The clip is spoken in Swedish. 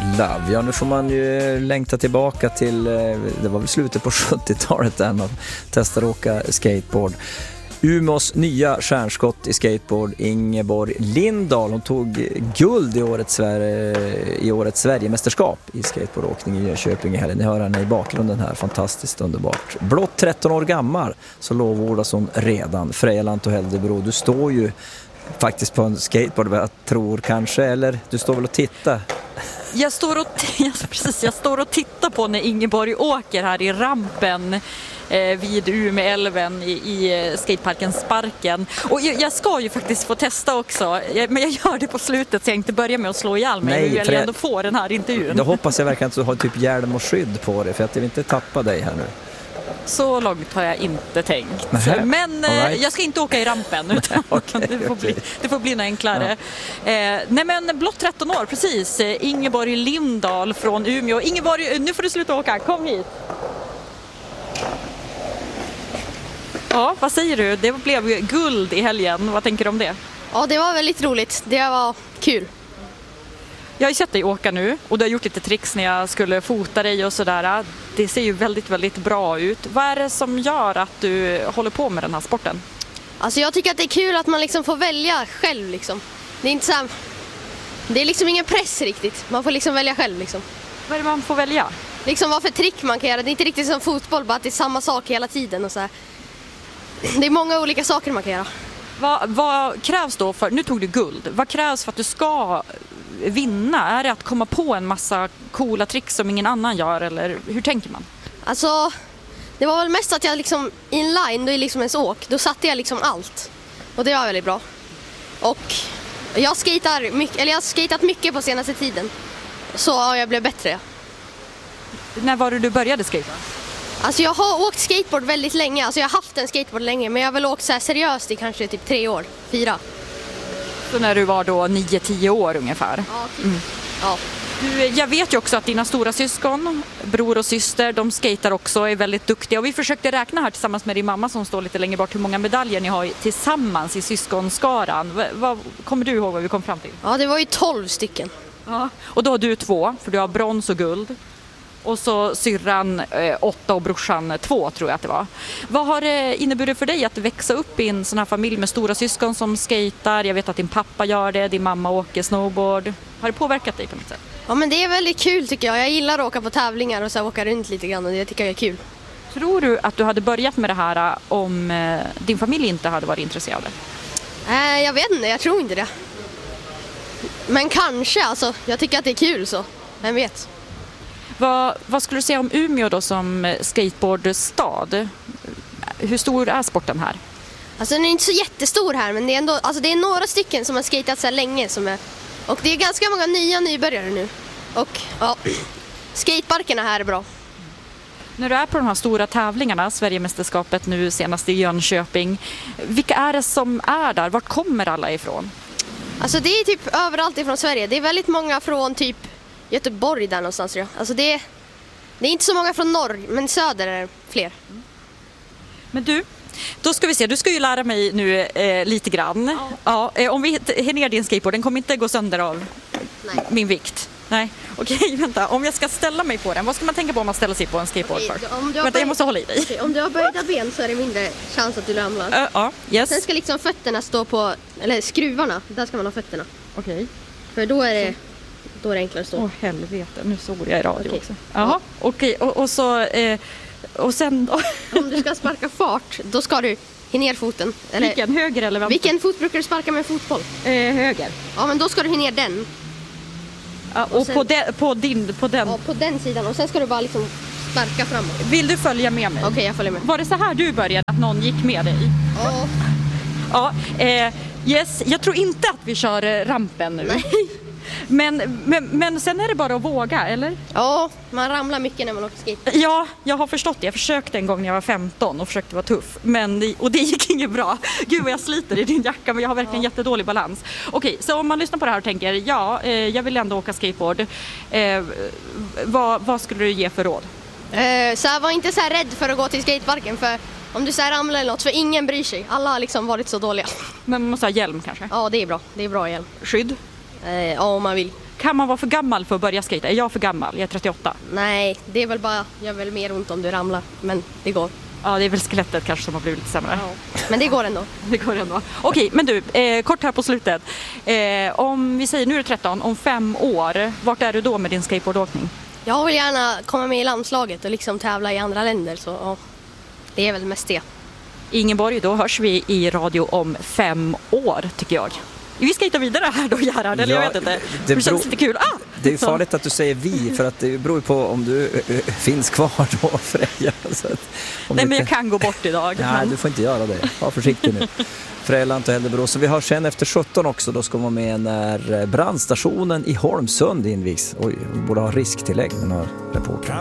Love. Ja, nu får man ju längta tillbaka till, det var väl slutet på 70-talet där man testade åka skateboard. Umeås nya stjärnskott i skateboard, Ingeborg Lindahl, hon tog guld i årets Sverigemästerskap i skateboardåkning i Jönköping i helgen. Ni hör henne i bakgrunden här, fantastiskt underbart. Blott 13 år gammal så lovordas hon redan. Freja Lanto-Heldebro, du står ju faktiskt på en skateboard, jag tror kanske, eller du står väl och tittar? Jag står och tittar på när Ingeborg åker här i rampen vid Umeälven i skateparken Sparken. Och jag ska ju faktiskt få testa också, men jag gör det på slutet så jag inte börjar med att slå ihjäl mig. Nej, jag ändå får den här intervjun. Då hoppas jag verkligen att du har typ hjälm och skydd på dig, för att jag vill inte tappa dig här nu. Så långt har jag inte tänkt. Nähe. Men jag ska inte åka i rampen utan det får bli något enklare. Ja. Nej men blott 13 år, precis. Ingeborg Lindahl från Umeå. Ingeborg, nu får du sluta åka. Kom hit. Ja, vad säger du? Det blev guld i helgen. Vad tänker du om det? Ja, det var väldigt roligt. Det var kul. Jag har ju sett dig åka nu och du har gjort lite tricks när jag skulle fota dig och sådär. Det ser ju väldigt, väldigt bra ut. Vad är det som gör att du håller på med den här sporten? Alltså jag tycker att det är kul att man liksom får välja själv liksom. Det är inte så här, det är liksom ingen press riktigt. Man får liksom välja själv liksom. Vad är det man får välja? Liksom vad för trick man kan göra. Det är inte riktigt som fotboll, bara att det är samma sak hela tiden och så här. Det är många olika saker man kan göra. Vad krävs då för, nu tog du guld, vad krävs för att du ska vinna? Är det att komma på en massa coola tricks som ingen annan gör, eller hur tänker man? Alltså, det var väl mest att jag liksom inline, då är liksom ens åk, då satte jag liksom allt. Och det var väldigt bra. Och jag har skatat mycket på senaste tiden. Så jag blev bättre. När var det du började skata? Alltså jag har åkt skateboard väldigt länge, alltså jag har haft en skateboard länge, men jag har väl åkt så här seriöst i kanske typ 3 år, 4. Så när du var då 9-10 år ungefär? Ja, typ. Ja. Jag vet ju också att dina stora syskon, bror och syster, de skater också, är väldigt duktiga. Och vi försökte räkna här tillsammans med din mamma som står lite längre bort hur många medaljer ni har tillsammans i syskonskaran. Kommer du ihåg vad vi kom fram till? Ja, det var ju 12 stycken. Ja. Och då har du 2, för du har brons och guld. Och så syrran 8 och brorsan 2 tror jag att det var. Vad har det inneburit för dig att växa upp i en sån här familj med stora syskon som skater? Jag vet att din pappa gör det, din mamma åker snowboard. Har det påverkat dig på något sätt? Ja, men det är väldigt kul tycker jag. Jag gillar att åka på tävlingar och så åka runt lite grann och det tycker jag är kul. Tror du att du hade börjat med det här om din familj inte hade varit intresserad? Jag vet inte, jag tror inte det. Men kanske, alltså. Jag tycker att det är kul så. Vem vet? Vad skulle du säga om Umeå då som skateboardstad? Hur stor är sporten här? Alltså den är inte så jättestor här, men det är ändå, alltså det är några stycken som har skatat så här länge och det är ganska många nya nybörjare nu. Och ja, skateparkerna här är bra. När du är på de här stora tävlingarna, Sverigemästerskapet nu senast i Jönköping, vilka är det som är där? Vart kommer alla ifrån? Alltså det är typ överallt ifrån Sverige. Det är väldigt många från typ Göteborg där någonstans tror jag. Alltså det är inte så många från norr, men söder är det fler. Men du, då ska vi se, du ska ju lära mig nu lite grann. Ja. Ja, om vi har ner din skateboard, den kommer inte gå sönder av min vikt. Nej, okej, vänta. Om jag ska ställa mig på den, vad ska man tänka på om man ställer sig på en skateboard för? Vänta, jag måste hålla i dig. Okay, om du har böjda ben så är det mindre chans att du ramlar. Ja, yes. Sen ska liksom fötterna stå på, eller skruvarna, där ska man ha fötterna. Okej. För då är det enklare att stå. Åh helvete, nu såg jag i radio också. Jaha, okej. Och så, och sen då? Om du ska sparka fart, då ska du ner foten. Eller, vilken, höger eller vänster? Vilken fot brukar du sparka med fotboll? Höger. Ja, men då ska du ner den. Ja, och sen, på den? Ja, på den sidan. Och sen ska du bara liksom sparka framåt. Vill du följa med mig? Okej, jag följer med. Var det så här du började, att någon gick med dig? Ja. Ja, yes. Jag tror inte att vi kör rampen nu. Nej. Men sen är det bara att våga, eller? Ja, man ramlar mycket när man åker skate. Ja, jag har förstått det. Jag försökte en gång när jag var 15 och försökte vara tuff. Och det gick inget bra. Gud vad jag sliter i din jacka, men jag har verkligen jättedålig balans. Okej, så om man lyssnar på det här och tänker, jag vill ändå åka skateboard. Vad skulle du ge för råd? Så var inte så här rädd för att gå till skateparken, för om du så här ramlar eller något, för ingen bryr sig. Alla har liksom varit så dåliga. Men man måste ha hjälm kanske? Ja, det är bra. Det är bra hjälm. Skydd? Ja, om man vill. kan man vara för gammal för att börja skata? Är jag för gammal? Jag är 38. Nej, det är väl bara, gör väl mer ont om du ramlar, men det går. Ja, det är väl skelettet kanske som har blivit lite sämre. Ja. Men det går ändå. Det går ändå. Okej, men du, kort här på slutet. Om vi säger, nu är du 13, om 5 år, vart är du då med din skateboardåkning? Jag vill gärna komma med i landslaget och liksom tävla i andra länder, så ja, det är väl mest det. Ingeborg, då hörs vi i radio om 5 år, tycker jag. Vi ska hitta vidare här då, Gerhard, eller jag vet inte. Det känns lite kul. Det är farligt att du säger vi, för att det beror på om du finns kvar då, Freja. Nej, men jag kan gå bort idag. Nej, du får inte göra det. Var försiktig nu. Freja Lant och Hällebro. Så vi hörs sen efter 17 också. Då ska man med när brandstationen i Holmsund invigs. Oj, vi borde ha risktillägg med några reporter.